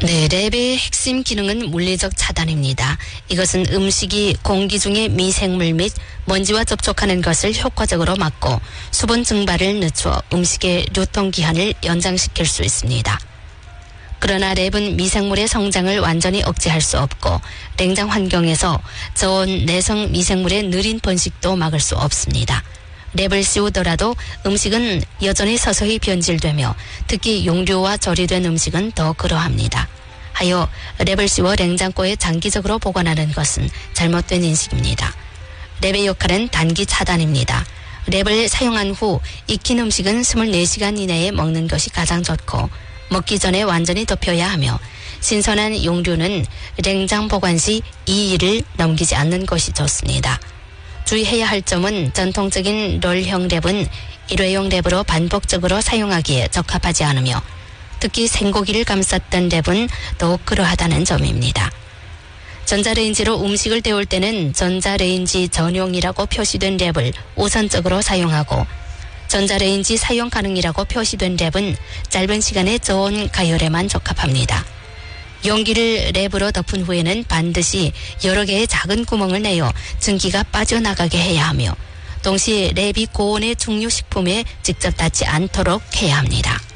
네, 랩의 핵심 기능은 물리적 차단입니다. 이것은 음식이 공기 중에 미생물 및 먼지와 접촉하는 것을 효과적으로 막고 수분 증발을 늦춰 음식의 유통기한을 연장시킬 수 있습니다. 그러나 랩은 미생물의 성장을 완전히 억제할 수 없고 냉장 환경에서 저온 내성 미생물의 느린 번식도 막을 수 없습니다. 랩을 씌우더라도 음식은 여전히 서서히 변질되며 특히 용류와 조리된 음식은 더 그러합니다. 하여 랩을 씌워 냉장고에 장기적으로 보관하는 것은 잘못된 인식입니다. 랩의 역할은 단기 차단입니다. 랩을 사용한 후 익힌 음식은 24시간 이내에 먹는 것이 가장 좋고 먹기 전에 완전히 덮여야 하며 신선한 용류는 냉장 보관 시 2일을 넘기지 않는 것이 좋습니다. 주의해야 할 점은 전통적인 롤형 랩은 일회용 랩으로 반복적으로 사용하기에 적합하지 않으며 특히 생고기를 감쌌던 랩은 더욱 그러하다는 점입니다. 전자레인지로 음식을 데울 때는 전자레인지 전용이라고 표시된 랩을 우선적으로 사용하고 전자레인지 사용 가능이라고 표시된 랩은 짧은 시간의 저온 가열에만 적합합니다. 용기를 랩으로 덮은 후에는 반드시 여러 개의 작은 구멍을 내어 증기가 빠져나가게 해야 하며 동시에 랩이 고온의 중류식품에 직접 닿지 않도록 해야 합니다.